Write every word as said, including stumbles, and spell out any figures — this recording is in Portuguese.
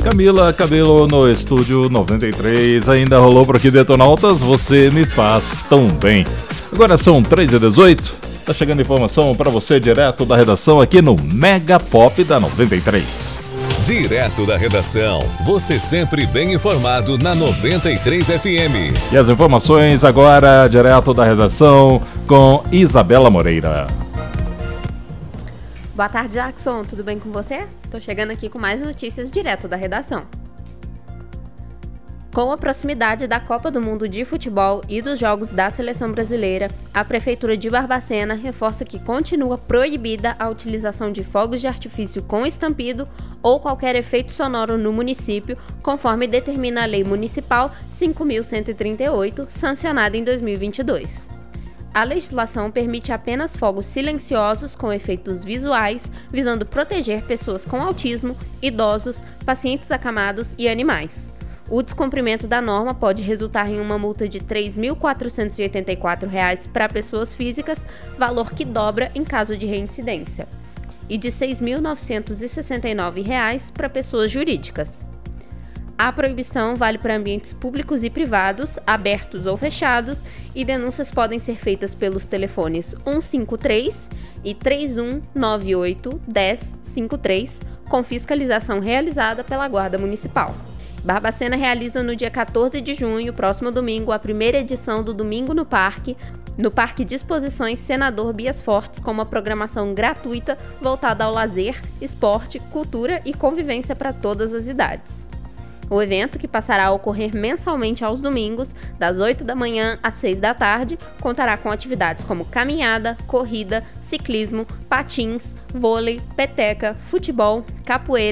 Camila Cabelo no estúdio noventa e três, ainda rolou por aqui Detonautas, Você Me Faz Tão Bem. Agora são três e dezoito, tá chegando informação para você direto da redação aqui no Mega Pop da noventa e três. Direto da redação, você sempre bem informado na noventa e três F M. E as informações agora direto da redação com Isabela Moreira. Boa tarde, Jackson. Tudo bem com você? Tô chegando aqui com mais notícias direto da redação. Com a proximidade da Copa do Mundo de Futebol e dos Jogos da Seleção Brasileira, a Prefeitura de Barbacena reforça que continua proibida a utilização de fogos de artifício com estampido ou qualquer efeito sonoro no município, conforme determina a Lei Municipal cinco mil cento e trinta e oito, sancionada em dois mil e vinte e dois. A legislação permite apenas fogos silenciosos com efeitos visuais, visando proteger pessoas com autismo, idosos, pacientes acamados e animais. O descumprimento da norma pode resultar em uma multa de três mil quatrocentos e oitenta e quatro reais para pessoas físicas, valor que dobra em caso de reincidência, e de seis mil novecentos e sessenta e nove reais para pessoas jurídicas. A proibição vale para ambientes públicos e privados, abertos ou fechados, e denúncias podem ser feitas pelos telefones cento e cinquenta e três e três um nove oito um zero cinco três, com fiscalização realizada pela Guarda Municipal. Barbacena realiza no dia quatorze de junho, próximo domingo, a primeira edição do Domingo no Parque, no Parque de Exposições Senador Bias Fortes, com uma programação gratuita voltada ao lazer, esporte, cultura e convivência para todas as idades. O evento, que passará a ocorrer mensalmente aos domingos, das oito da manhã às seis da tarde, contará com atividades como caminhada, corrida, ciclismo, patins, vôlei, peteca, futebol, capoeira,